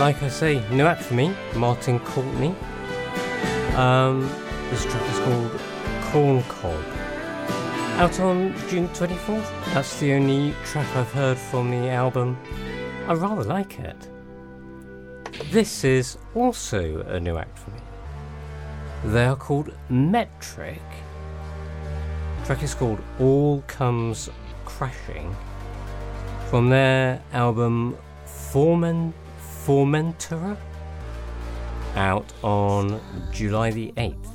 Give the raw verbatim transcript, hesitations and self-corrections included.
like I say, new act for me, Martin Courtney. Um, this track is called Corn Cob. Out on June twenty-fourth. That's the only track I've heard from the album. I rather like it. This is also a new act for me. They are called Metric. The track is called All Comes Crashing from their album Formen- Formentura, out on July the eighth.